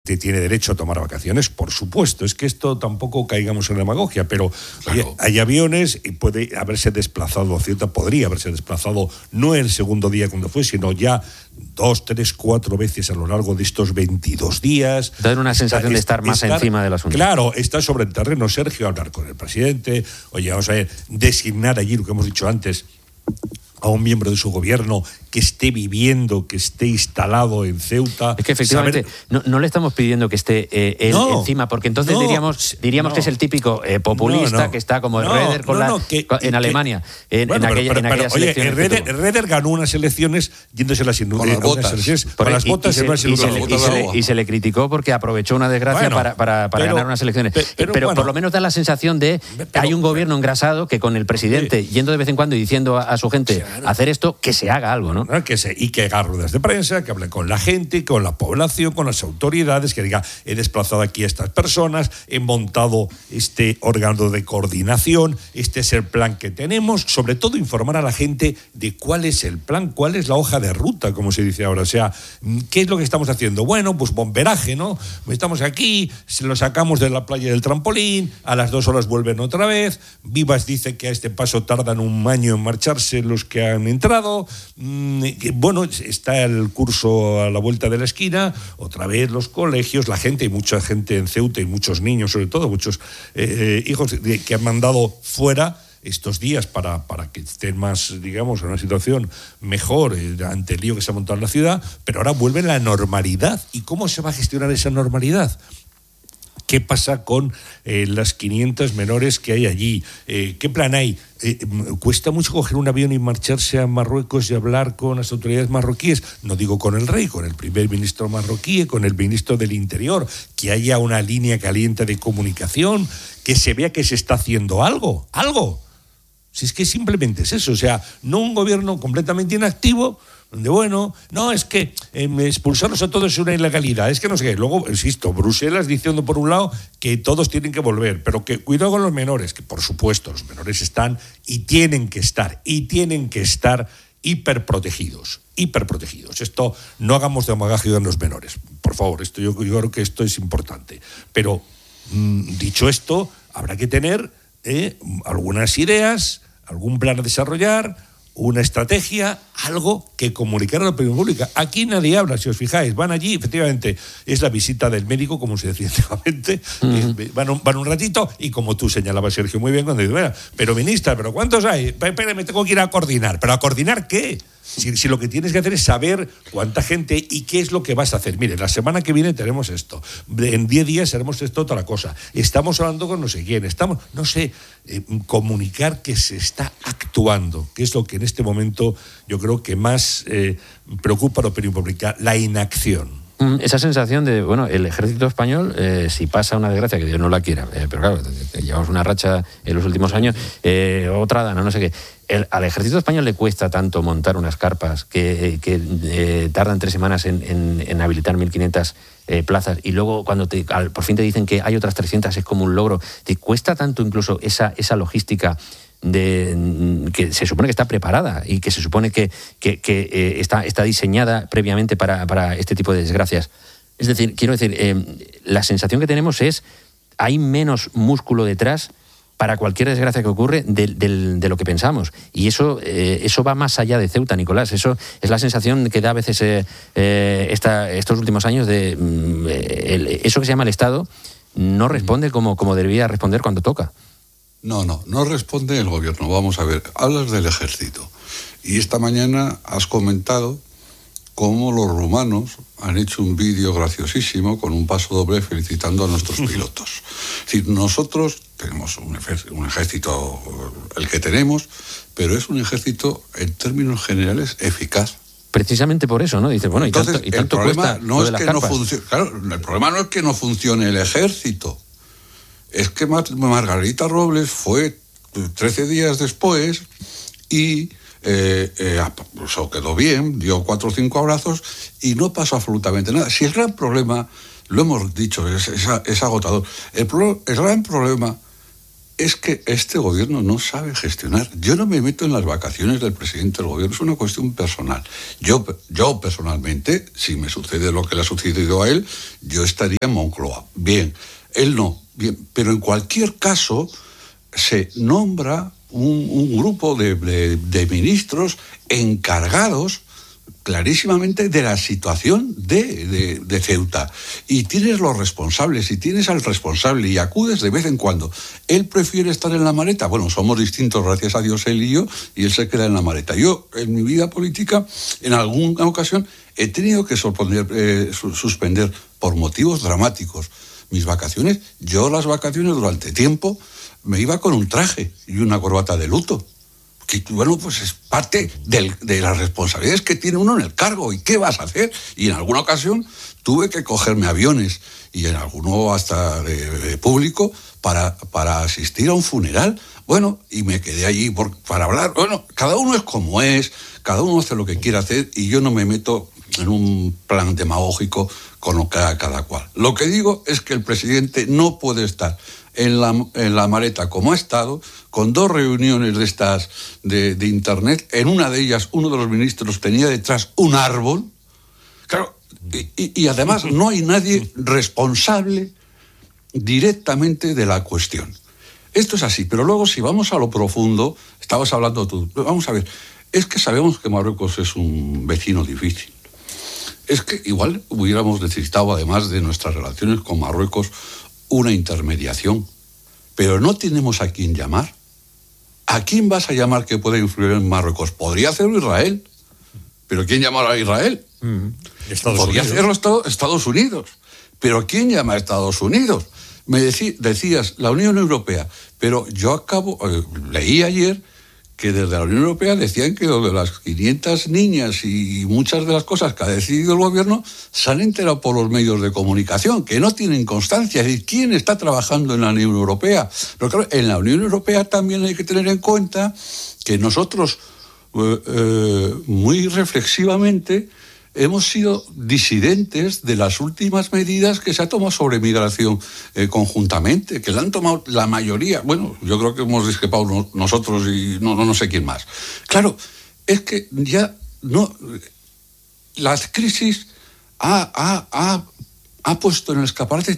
tiene derecho a tomar vacaciones, por supuesto. Es que esto tampoco caigamos en la demagogia, pero claro, oye, hay aviones y podría haberse desplazado no el segundo día cuando fue, sino ya 2, 3, 4 veces a lo largo de estos 22 días. Da una sensación de estar más encima del asunto. Claro, está sobre el terreno, Sergio, hablar con el presidente, oye, vamos a ver, designar allí lo que hemos dicho antes, a un miembro de su gobierno que esté viviendo, que esté instalado en Ceuta. Es que efectivamente no le estamos pidiendo que esté él encima, porque entonces diríamos que es el típico populista que está como Reder en Alemania, en aquellas elecciones. Reder ganó unas elecciones yéndose con las botas y se le criticó porque aprovechó una desgracia para ganar unas elecciones. Pero por lo menos da la sensación de que hay un gobierno engrasado que con el presidente yendo de vez en cuando y diciendo a su gente hacer esto, que se haga algo, ¿no? Y que haga ruedas de prensa, que hable con la gente, con la población, con las autoridades, que diga, he desplazado aquí a estas personas, he montado este órgano de coordinación, este es el plan que tenemos, sobre todo informar a la gente de cuál es el plan, cuál es la hoja de ruta, como se dice ahora, o sea, ¿qué es lo que estamos haciendo? Bueno, pues bomberaje, ¿no? Estamos aquí, se lo sacamos de la playa del Trampolín, a las 2 horas vuelven otra vez, Vivas dice que a este paso tardan un año en marcharse los que han entrado. Bueno, está el curso a la vuelta de la esquina, otra vez los colegios, la gente, hay mucha gente en Ceuta y muchos niños, sobre todo, muchos hijos que han mandado fuera estos días para que estén más, digamos, en una situación mejor ante el lío que se ha montado en la ciudad, pero ahora vuelve la normalidad. ¿Y cómo se va a gestionar esa normalidad? ¿Qué pasa con las 500 menores que hay allí? ¿Qué plan hay? ¿Cuesta mucho coger un avión y marcharse a Marruecos y hablar con las autoridades marroquíes? No digo con el rey, con el primer ministro marroquí, con el ministro del Interior, que haya una línea caliente de comunicación, que se vea que se está haciendo algo. Si es que simplemente es eso, o sea, no un gobierno completamente inactivo, donde, bueno, no, es que expulsarlos a todos es una ilegalidad, es que no sé qué. Luego, insisto, Bruselas diciendo por un lado que todos tienen que volver, pero que cuidado con los menores, que por supuesto los menores están y tienen que estar hiperprotegidos. Esto, no hagamos demagogia de los menores, por favor, esto yo creo que esto es importante. Pero, dicho esto, habrá que tener algunas ideas, algún plan a desarrollar, una estrategia, algo que comunicar a la opinión pública. Aquí nadie habla, si os fijáis, van allí, efectivamente, es la visita del médico, como se decía antiguamente, van un ratito, y como tú señalabas, Sergio, muy bien, cuando dices, bueno, pero ministra, ¿pero cuántos hay? Espera, me tengo que ir a coordinar. ¿Pero a coordinar qué? Si lo que tienes que hacer es saber cuánta gente y qué es lo que vas a hacer. Mire, la semana que viene tenemos esto, en 10 días haremos esto, otra cosa. Estamos hablando con no sé quién, comunicar que se está actuando, que es lo que en este momento yo creo que más preocupa a la opinión pública, la inacción. Esa sensación de, bueno, el ejército español, si pasa una desgracia, que Dios no la quiera, pero claro, llevamos una racha en los últimos años, otra dana, no sé qué. Al ejército español le cuesta tanto montar unas carpas que tardan 3 semanas en habilitar 1.500 plazas, y luego cuando por fin te dicen que hay otras 300 es como un logro. Te cuesta tanto incluso esa logística que se supone que está preparada y que se supone que está diseñada previamente para este tipo de desgracias. Es decir, quiero decir, la sensación que tenemos es hay menos músculo detrás para cualquier desgracia que ocurre de lo que pensamos. Y eso va más allá de Ceuta, Nicolás. Eso es la sensación que da a veces estos últimos años de eso que se llama el Estado no responde como debería responder cuando toca. No responde el gobierno. Vamos a ver, hablas del ejército. Y esta mañana has comentado cómo los rumanos han hecho un vídeo graciosísimo con un paso doble felicitando a nuestros pilotos. Es decir, nosotros tenemos un ejército, el que tenemos, pero es un ejército, en términos generales, eficaz. Precisamente por eso, ¿no? Dices, bueno, entonces, y tanto el problema cuesta no es que no funcione. Claro, el problema no es que no funcione el ejército. Es que Margarita Robles fue 13 días después y eso quedó bien, dio 4 o 5 abrazos y no pasó absolutamente nada. Si el gran problema, lo hemos dicho, es agotador, el gran problema es que este gobierno no sabe gestionar. Yo no me meto en las vacaciones del presidente del gobierno, es una cuestión personal. Yo personalmente, si me sucede lo que le ha sucedido a él, yo estaría en Moncloa. Bien, él no. Bien, pero en cualquier caso se nombra un grupo de ministros encargados clarísimamente de la situación de Ceuta. Y tienes los responsables, y tienes al responsable, y acudes de vez en cuando. Él prefiere estar en la maleta. Bueno, somos distintos, gracias a Dios, él y yo, y él se queda en la maleta. Yo, en mi vida política, en alguna ocasión, he tenido que suspender por motivos dramáticos mis vacaciones. Yo las vacaciones durante tiempo me iba con un traje y una corbata de luto. Que, bueno, pues es parte de las responsabilidades que tiene uno en el cargo. ¿Y qué vas a hacer? Y en alguna ocasión tuve que cogerme aviones, y en alguno hasta de público, para asistir a un funeral. Bueno, y me quedé allí para hablar. Bueno, cada uno es como es, cada uno hace lo que quiere hacer, y yo no me meto en un plan demagógico con lo que haga cada cual. Lo que digo es que el presidente no puede estar en la maleta como ha estado, con 2 reuniones de estas de internet. En una de ellas, uno de los ministros tenía detrás un árbol. Claro, y además no hay nadie responsable directamente de la cuestión. Esto es así, pero luego si vamos a lo profundo, estabas hablando tú, vamos a ver, es que sabemos que Marruecos es un vecino difícil. Es que igual hubiéramos necesitado, además de nuestras relaciones con Marruecos, una intermediación, pero no tenemos a quién llamar. ¿A quién vas a llamar que pueda influir en Marruecos? Podría hacerlo Israel, pero ¿quién llamará a Israel? Podría hacerlo Estados Unidos, pero ¿quién llama a Estados Unidos? Me decías la Unión Europea, pero yo leí ayer que desde la Unión Europea decían que lo de las 500 niñas y muchas de las cosas que ha decidido el gobierno se han enterado por los medios de comunicación, que no tienen constancia. Es decir, ¿quién está trabajando en la Unión Europea? Pero claro, en la Unión Europea también hay que tener en cuenta que nosotros, muy reflexivamente, hemos sido disidentes de las últimas medidas que se ha tomado sobre migración conjuntamente, que la han tomado la mayoría. Bueno, yo creo que hemos discrepado nosotros y no sé quién más. Claro, es que ya no. La crisis ha puesto en el escaparate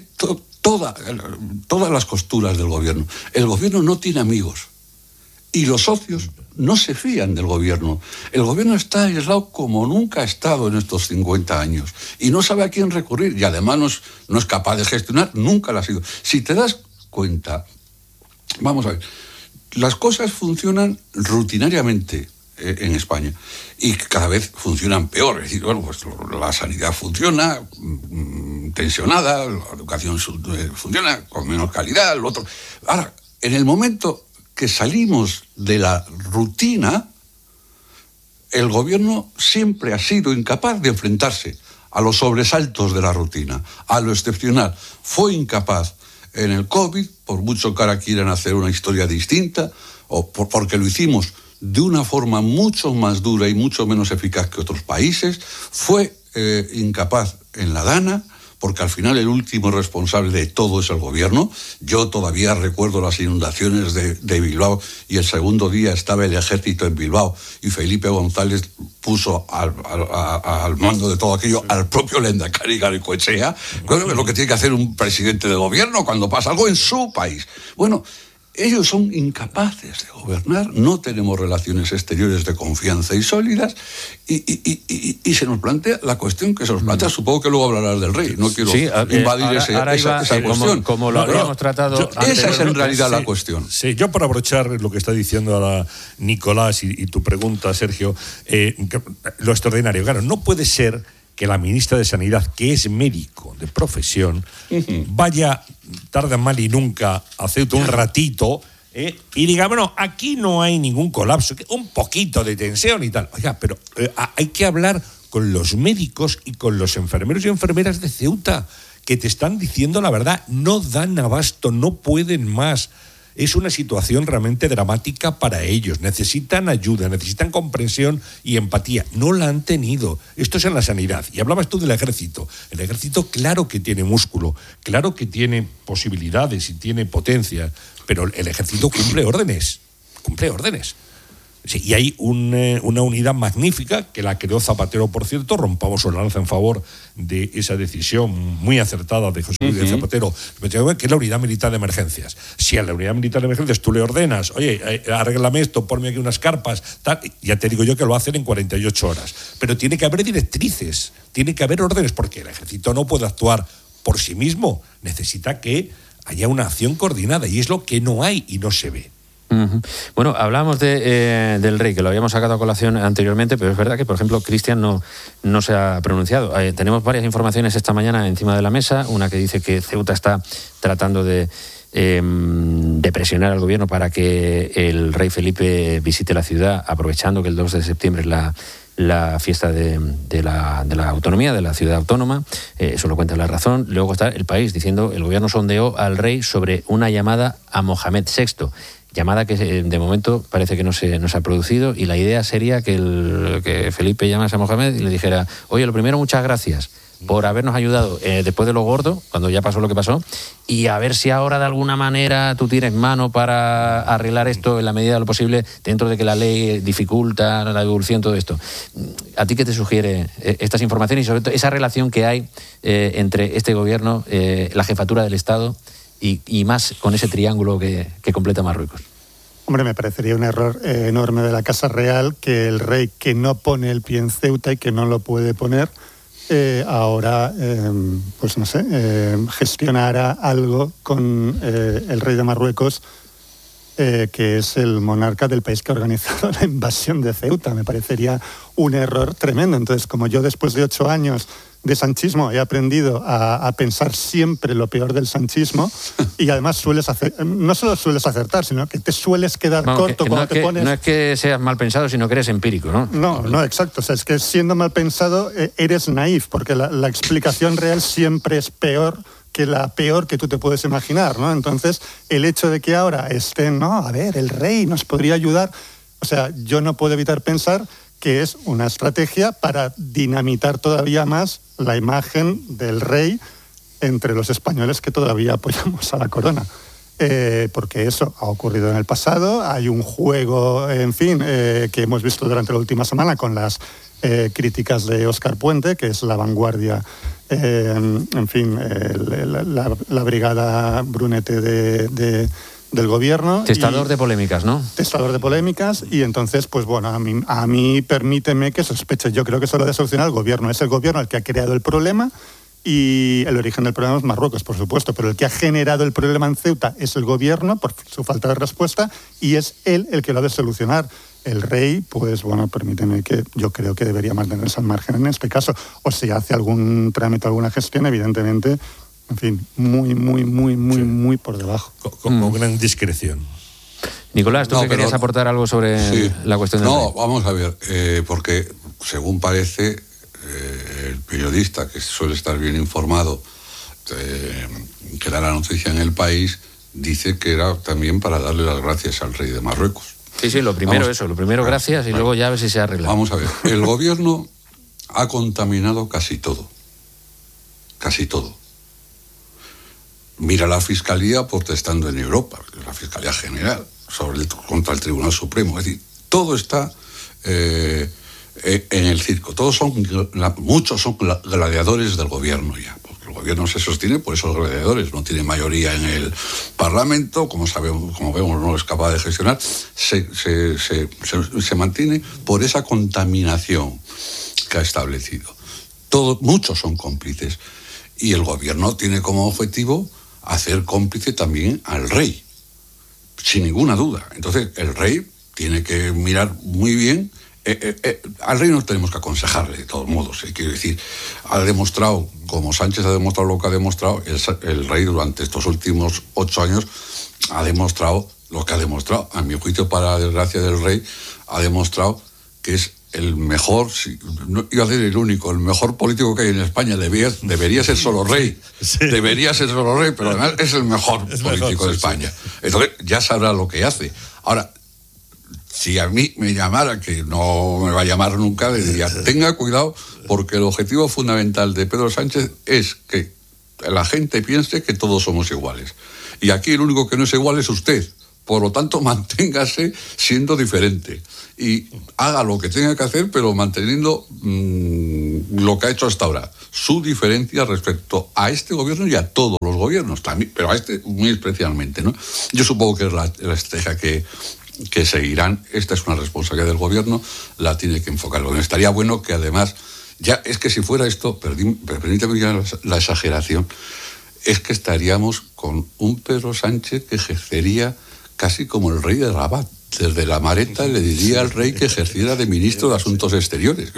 todas las costuras del gobierno. El gobierno no tiene amigos. Y los socios no se fían del gobierno. El gobierno está aislado como nunca ha estado en estos 50 años. Y no sabe a quién recurrir. Y además no es capaz de gestionar, nunca lo ha sido. Si te das cuenta, vamos a ver, las cosas funcionan rutinariamente en España. Y cada vez funcionan peor. Es decir, bueno, pues la sanidad funciona tensionada, la educación funciona con menos calidad, lo otro. Ahora, en el momento que salimos de la rutina, el gobierno siempre ha sido incapaz de enfrentarse a los sobresaltos de la rutina, a lo excepcional. Fue incapaz en el COVID, por mucho que ahora quieran hacer una historia distinta, o porque lo hicimos de una forma mucho más dura y mucho menos eficaz que otros países. Fue incapaz en la Dana, porque al final el último responsable de todo es el gobierno. Yo todavía recuerdo las inundaciones de Bilbao, y el segundo día estaba el ejército en Bilbao y Felipe González puso al mando de todo aquello al propio lehendakari Garaikoetxea. Es lo que tiene que hacer un presidente de gobierno cuando pasa algo en su país. Bueno, ellos son incapaces de gobernar, no tenemos relaciones exteriores de confianza y sólidas, y se nos plantea la cuestión que se nos plantea. Supongo que luego hablarás del rey, no quiero invadir esa cuestión. Como lo habíamos tratado esa es en realidad la cuestión. Sí, yo para abrochar lo que está diciendo ahora Nicolás y tu pregunta, Sergio, lo extraordinario, claro, no puede ser que la ministra de Sanidad, que es médico de profesión, vaya tarde mal y nunca a Ceuta un ratito y diga, bueno, aquí no hay ningún colapso, un poquito de tensión y tal. Oiga, pero hay que hablar con los médicos y con los enfermeros y enfermeras de Ceuta, que te están diciendo la verdad, no dan abasto, no pueden más. Es una situación realmente dramática para ellos. Necesitan ayuda, necesitan comprensión y empatía. No la han tenido. Esto es en la sanidad. Y hablabas tú del ejército. El ejército, claro que tiene músculo, claro que tiene posibilidades y tiene potencia, pero el ejército cumple órdenes. Sí, y hay una unidad magnífica que la creó Zapatero, por cierto. Rompamos una lanza en favor de esa decisión muy acertada de José Luis Zapatero, que es la unidad militar de emergencias. Si a la unidad militar de emergencias tú le ordenas, oye, arréglame esto, ponme aquí unas carpas, tal, ya te digo yo que lo hacen en 48 horas. Pero tiene que haber directrices, tiene que haber órdenes, porque el ejército no puede actuar por sí mismo. Necesita que haya una acción coordinada, y es lo que no hay y no se ve. Bueno, hablábamos del rey, que lo habíamos sacado a colación anteriormente, pero es verdad que, por ejemplo, Cristian no se ha pronunciado. Tenemos varias informaciones esta mañana encima de la mesa, una que dice que Ceuta está tratando de presionar al gobierno para que el rey Felipe visite la ciudad, aprovechando que el 2 de septiembre es la fiesta de la autonomía, de la ciudad autónoma. Eso lo cuenta La Razón. Luego está El País, diciendo el gobierno sondeó al rey sobre una llamada a Mohamed VI. Llamada que de momento parece que no se ha producido, y la idea sería que Felipe llamase a Mohamed y le dijera: oye, lo primero, muchas gracias por habernos ayudado después de lo gordo, cuando ya pasó lo que pasó, y a ver si ahora de alguna manera tú tienes mano para arreglar esto en la medida de lo posible, dentro de que la ley dificulta la devolución, todo esto. ¿A ti qué te sugiere estas informaciones y sobre todo esa relación que hay entre este gobierno, la jefatura del Estado y más con ese triángulo que completa Marruecos? Hombre, me parecería un error enorme de la Casa Real que el rey, que no pone el pie en Ceuta y que no lo puede poner, ahora, pues no sé, gestionara algo con el rey de Marruecos, que es el monarca del país que ha organizado la invasión de Ceuta. Me parecería un error tremendo. Entonces, como yo después de 8 años de sanchismo he aprendido a pensar siempre lo peor del sanchismo, y además no solo sueles acertar, sino que te sueles quedar corto cuando te pones... No es que seas mal pensado, sino que eres empírico, ¿no? No, exacto. O sea, es que siendo mal pensado eres naif, porque la explicación real siempre es peor que la peor que tú te puedes imaginar, ¿no? Entonces, el hecho de que ahora estén, a ver, el rey nos podría ayudar, o sea, yo no puedo evitar pensar que es una estrategia para dinamitar todavía más la imagen del rey entre los españoles que todavía apoyamos a la corona. Porque eso ha ocurrido en el pasado, hay un juego, en fin, que hemos visto durante la última semana con las críticas de Óscar Puente, que es la vanguardia, en fin, la brigada Brunete del gobierno. Testador de polémicas, ¿no? Testador de polémicas, y entonces, pues bueno, a mí permíteme que sospeche. Yo creo que eso lo debe solucionar el gobierno. Es el gobierno el que ha creado el problema, y el origen del problema es Marruecos, por supuesto, pero el que ha generado el problema en Ceuta es el gobierno por su falta de respuesta, y es él el que lo ha de solucionar. El rey, pues bueno, permíteme que yo creo que debería mantenerse al margen en este caso. O si hace algún trámite, alguna gestión, evidentemente, en fin, muy por debajo. Con gran discreción. Nicolás, ¿tú querías aportar algo sobre la cuestión del rey? No, vamos a ver, porque según parece, el periodista, que suele estar bien informado, que da la noticia en El País, dice que era también para darle las gracias al rey de Marruecos. Sí, lo primero gracias, y luego ya a ver si se arregla. Vamos a ver, el gobierno ha contaminado casi todo. Mira la Fiscalía protestando en Europa, la Fiscalía General, contra el Tribunal Supremo. Es decir, todo está en el circo. Muchos son gladiadores del gobierno ya. Porque el gobierno se sostiene por esos gladiadores. No tiene mayoría en el Parlamento, como vemos, no es capaz de gestionar. Se mantiene por esa contaminación que ha establecido. Muchos son cómplices. Y el gobierno tiene como objetivo hacer cómplice también al rey, sin ninguna duda. Entonces, el rey tiene que mirar muy bien. Al rey no tenemos que aconsejarle, de todos modos. Quiero decir, ha demostrado, como Sánchez ha demostrado lo que ha demostrado, el rey durante estos últimos 8 años ha demostrado lo que ha demostrado. A mi juicio, para la desgracia del rey, ha demostrado que es el mejor, no iba a decir el único, el mejor político que hay en España, debería ser solo rey. Sí. Debería ser solo rey, pero además es el mejor político de España. Sí. Entonces ya sabrá lo que hace. Ahora, si a mí me llamara, que no me va a llamar nunca, le diría, tenga cuidado, porque el objetivo fundamental de Pedro Sánchez es que la gente piense que todos somos iguales. Y aquí el único que no es igual es usted. Por lo tanto, manténgase siendo diferente y haga lo que tenga que hacer, pero manteniendo lo que ha hecho hasta ahora. Su diferencia respecto a este gobierno y a todos los gobiernos, también, pero a este muy especialmente, ¿no? Yo supongo que es la estrategia que seguirán. Esta es una responsabilidad del gobierno, la tiene que enfocar. Estaría bueno que además, ya es que si fuera esto, permítame ya la exageración, es que estaríamos con un Pedro Sánchez que ejercería casi como el rey de Rabat. Desde la Mareta le diría al rey que ejerciera de ministro de Asuntos Exteriores.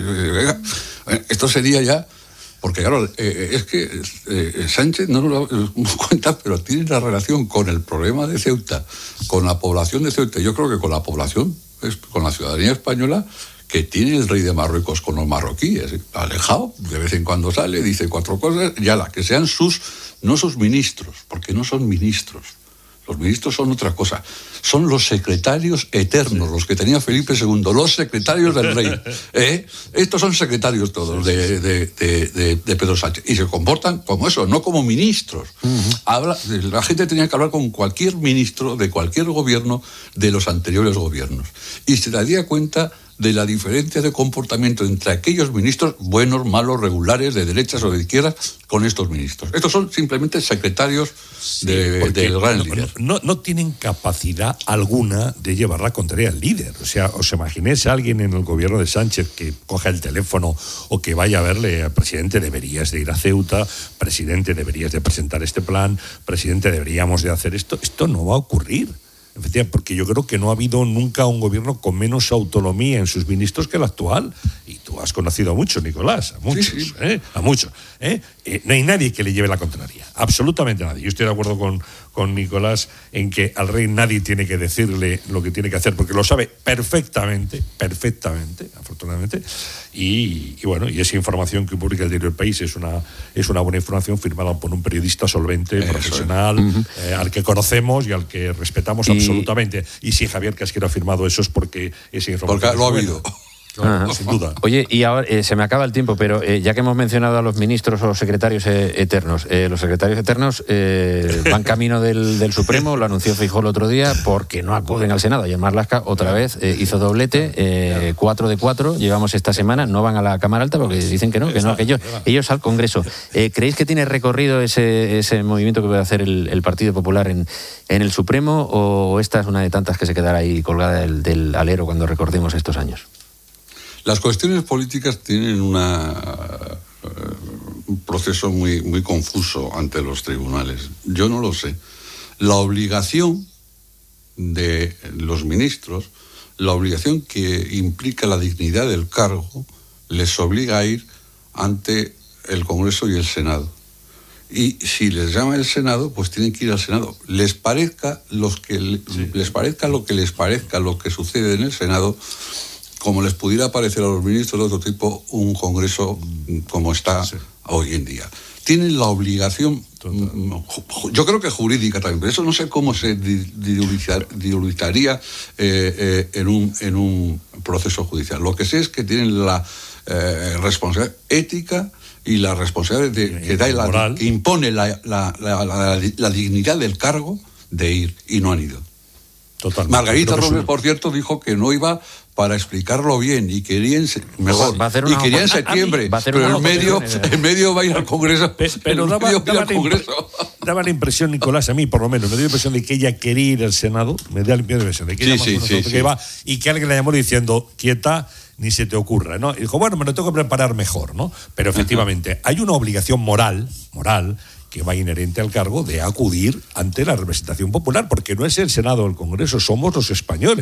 Esto sería ya... Porque claro, es que Sánchez no nos da cuenta, pero tiene la relación con el problema de Ceuta, con la población de Ceuta. Yo creo que con la población, con la ciudadanía española, que tiene el rey de Marruecos con los marroquíes. Alejado, de vez en cuando sale, dice 4 cosas, ya que sean no sus ministros, porque no son ministros. Los ministros son otra cosa. Son los secretarios eternos, los que tenía Felipe II, los secretarios del rey. Estos son secretarios todos de Pedro Sánchez. Y se comportan como eso, no como ministros. La gente tenía que hablar con cualquier ministro de cualquier gobierno de los anteriores gobiernos. Y se daría cuenta de la diferencia de comportamiento entre aquellos ministros, buenos, malos, regulares, de derechas o de izquierdas, con estos ministros. Estos son simplemente secretarios del gran líder. No tienen capacidad alguna de llevar la contraria al líder. O sea, os imaginéis a alguien en el gobierno de Sánchez que coja el teléfono o que vaya a verle al presidente, deberías de ir a Ceuta, presidente, deberías de presentar este plan, presidente, deberíamos de hacer esto. Esto no va a ocurrir. Efectivamente, porque yo creo que no ha habido nunca un gobierno con menos autonomía en sus ministros que el actual. Y tú has conocido a muchos, Nicolás, a muchos. Sí. A muchos. No hay nadie que le lleve la contraria, absolutamente nadie. Yo estoy de acuerdo con Nicolás en que al rey nadie tiene que decirle lo que tiene que hacer, porque lo sabe perfectamente, afortunadamente. Y bueno, y esa información que publica el diario El País es una buena información firmada por un periodista solvente, profesional, al que conocemos y al que respetamos absolutamente. Y si Javier Casquero ha firmado eso es porque esa información... Porque lo ha habido. No, sin duda. Oye, y ahora se me acaba el tiempo, pero ya que hemos mencionado a los ministros o los secretarios eternos, los secretarios eternos van camino del Supremo, lo anunció Feijóo el otro día, porque no acuden al Senado. Ayer Marlaska otra vez hizo doblete, 4 de 4, llevamos esta semana, no van a la Cámara Alta porque dicen que ellos al Congreso. ¿Creéis que tiene recorrido ese movimiento que puede hacer el Partido Popular en el Supremo, o esta es una de tantas que se quedará ahí colgada del alero cuando recordemos estos años? Las cuestiones políticas tienen un proceso muy, muy confuso ante los tribunales. Yo no lo sé. La obligación de los ministros, la obligación que implica la dignidad del cargo, les obliga a ir ante el Congreso y el Senado. Y si les llama el Senado, pues tienen que ir al Senado. Les parezca lo que les parezca lo que sucede en el Senado, como les pudiera parecer a los ministros de otro tipo un Congreso como está hoy en día. Tienen la obligación, yo creo que jurídica también, pero eso no sé cómo se diluidaría en un proceso judicial. Lo que sé es que tienen la responsabilidad ética y la responsabilidad que impone la dignidad del cargo de ir, y no han ido. Totalmente. Margarita Robles, por cierto, dijo que no iba para explicarlo bien y quería en septiembre, pero en medio va a ir al Congreso. Pero daba la impresión, Nicolás, a mí por lo menos, me dio la impresión de que ella quería ir al Senado, me da la impresión de que ella que iba, y que alguien la llamó diciendo, quieta, ni se te ocurra, ¿no? Y dijo, bueno, me lo tengo que preparar mejor, ¿no? Pero efectivamente, hay una obligación moral, que va inherente al cargo de acudir ante la representación popular, porque no es el Senado o el Congreso, somos los españoles.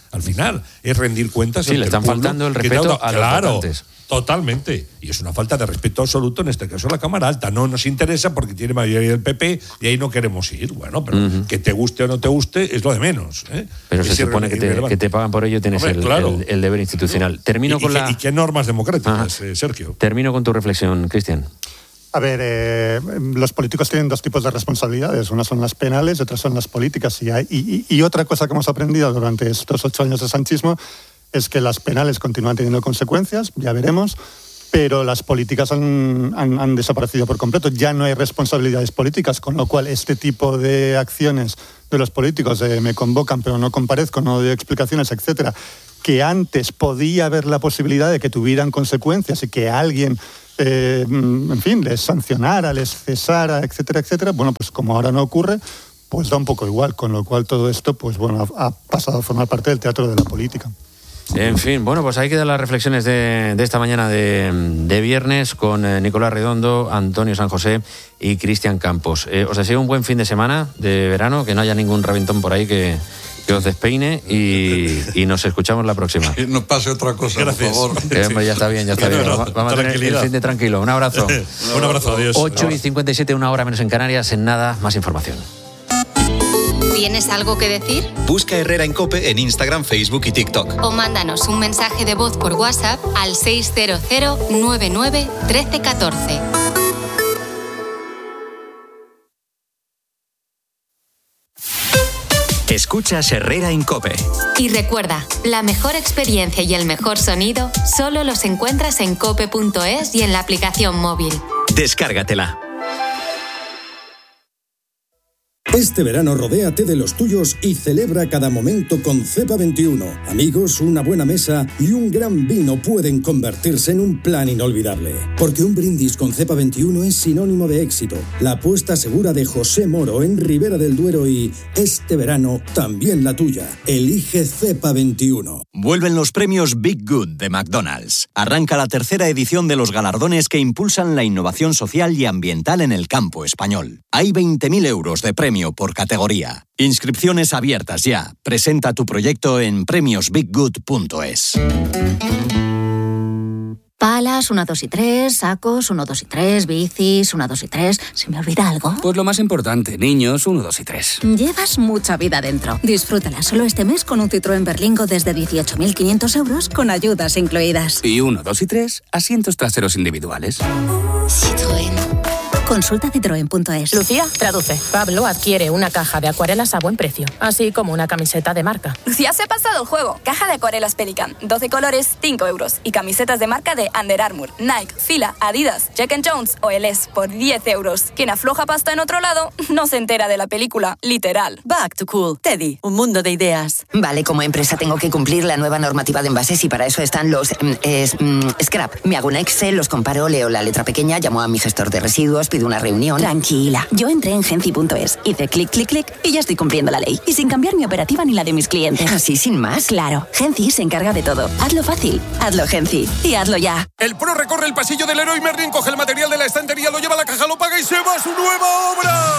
Al final, es rendir cuentas. Sí, le están faltando el respeto a los votantes. Totalmente. Y es una falta de respeto absoluto, en este caso, a la Cámara Alta. No nos interesa porque tiene mayoría del PP y ahí no queremos ir. Bueno, pero que te guste o no te guste es lo de menos. Pero se supone que te pagan por ello, tienes el deber institucional. Termino con ¿Y qué normas democráticas, Sergio? Termino con tu reflexión, Cristian. A ver, los políticos tienen dos tipos de responsabilidades. Unas son las penales y otras son las políticas. Y otra cosa que hemos aprendido durante estos 8 años de sanchismo es que las penales continúan teniendo consecuencias, ya veremos, pero las políticas han desaparecido por completo. Ya no hay responsabilidades políticas, con lo cual este tipo de acciones de los políticos, me convocan pero no comparezco, no doy explicaciones, etcétera, que antes podía haber la posibilidad de que tuvieran consecuencias y que alguien, en fin, les sancionara, les cesara, etcétera, etcétera. Bueno, pues como ahora no ocurre, pues da un poco igual, con lo cual todo esto, pues bueno, ha pasado a formar parte del teatro de la política. En fin, bueno, pues ahí quedan las reflexiones de esta mañana de viernes con Nicolás Redondo, Antonio San José y Cristian Campos. Os deseo un buen fin de semana de verano, que no haya ningún reventón por ahí que os despeine y nos escuchamos la próxima. Que no pase otra cosa, gracias, por favor. Hombre, ya está bien. Vamos a tener el fin de tranquilo. Un abrazo. Un abrazo, adiós. 8:57, 1 hora menos en Canarias. En nada, más información. ¿Tienes algo que decir? Busca Herrera en COPE en Instagram, Facebook y TikTok. O mándanos un mensaje de voz por WhatsApp al 600-99-1314. Escuchas Herrera en COPE. Y recuerda, la mejor experiencia y el mejor sonido solo los encuentras en cope.es y en la aplicación móvil. Descárgatela. Este verano rodéate de los tuyos y celebra cada momento con Cepa 21. Amigos, una buena mesa y un gran vino pueden convertirse en un plan inolvidable. Porque un brindis con Cepa 21 es sinónimo de éxito. La apuesta segura de José Moro en Ribera del Duero y este verano también la tuya. Elige Cepa 21. Vuelven los premios Big Good de McDonald's. Arranca la 3ª edición de los galardones que impulsan la innovación social y ambiental en el campo español. Hay 20.000 euros de premio por categoría. Inscripciones abiertas ya. Presenta tu proyecto en premiosbiggood.es. Palas, 1, 2 y 3, sacos, 1, 2 y 3, bicis, 1, 2 y 3. ¿Se me olvida algo? Pues lo más importante, niños, 1, 2 y 3. Llevas mucha vida dentro. Disfrútala solo este mes con un Citroën Berlingo desde 18.500 euros con ayudas incluidas. Y 1, 2 y 3, asientos traseros individuales. Citroën. Consulta citroen.es. Lucía, traduce. Pablo adquiere una caja de acuarelas a buen precio, así como una camiseta de marca. Lucía se ha pasado el juego. Caja de acuarelas Pelican, 12 colores, 5 euros. Y camisetas de marca de Under Armour, Nike, Fila, Adidas, Jack & Jones o LS por 10 euros. Quien afloja pasta en otro lado no se entera de la película, literal. Back to Cool. Teddy, un mundo de ideas. Vale, como empresa tengo que cumplir la nueva normativa de envases y para eso están los scrap. Me hago un Excel, los comparo, leo la letra pequeña, llamo a mi gestor de residuos, pido una reunión. Tranquila, yo entré en Genci.es, hice clic, clic, clic y ya estoy cumpliendo la ley. Y sin cambiar mi operativa ni la de mis clientes. ¿Así sin más? Claro, Genci se encarga de todo. Hazlo fácil, hazlo Genci y hazlo ya. El pro recorre el pasillo del Leroy Merlin, coge el material de la estantería, lo lleva a la caja, lo paga y se va a su nueva obra.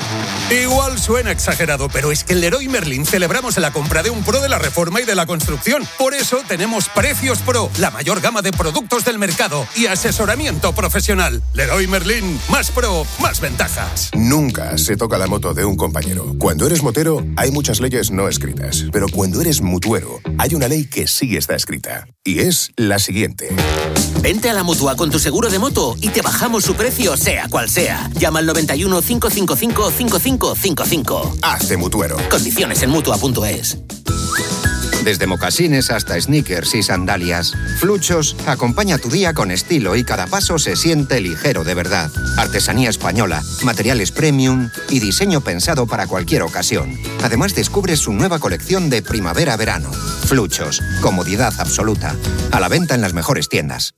Igual suena exagerado, pero es que en Leroy Merlin celebramos la compra de un pro de la reforma y de la construcción. Por eso tenemos Precios Pro, la mayor gama de productos del mercado y asesoramiento profesional. Leroy Merlin, más pro, más ventajas. Nunca se toca la moto de un compañero. Cuando eres motero, hay muchas leyes no escritas. Pero cuando eres mutuero, hay una ley que sí está escrita. Y es la siguiente. Vente a la Mutua con tu seguro de moto y te bajamos su precio, sea cual sea. Llama al 91 555 5555. Hazte mutuero. Condiciones en Mutua.es. Desde mocasines hasta sneakers y sandalias, Fluchos acompaña tu día con estilo y cada paso se siente ligero de verdad. Artesanía española, materiales premium y diseño pensado para cualquier ocasión. Además descubres su nueva colección de primavera-verano. Fluchos, comodidad absoluta. A la venta en las mejores tiendas.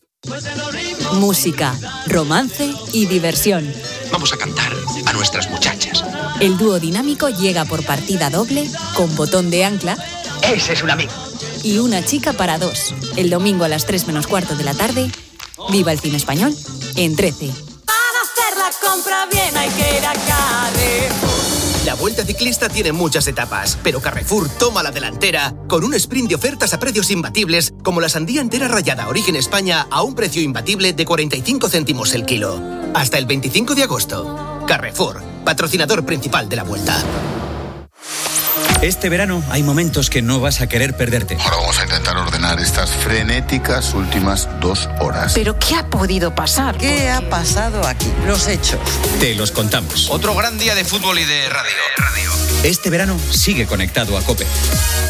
Música, romance y diversión. Vamos a cantar a nuestras muchachas. El dúo dinámico llega por partida doble, con botón de ancla. Ese es un amigo. Y una chica para dos. El domingo a las 3:15 de la tarde. Viva el cine español en 13. Para hacer la compra bien hay que ir a Carrefour. La vuelta Valiente Ciclista tiene muchas etapas, pero Carrefour toma la delantera con un sprint de ofertas a precios imbatibles, como la sandía entera rallada Origen España a un precio imbatible de 45 céntimos el kilo. Hasta el 25 de agosto. Carrefour, patrocinador principal de la Vuelta. Este verano hay momentos que no vas a querer perderte. Ahora vamos a intentar ordenar estas frenéticas últimas 2 horas. ¿Pero qué ha podido pasar? ¿Qué ha pasado aquí? Los hechos. Te los contamos. Otro gran día de fútbol y de radio. Este verano sigue conectado a COPE.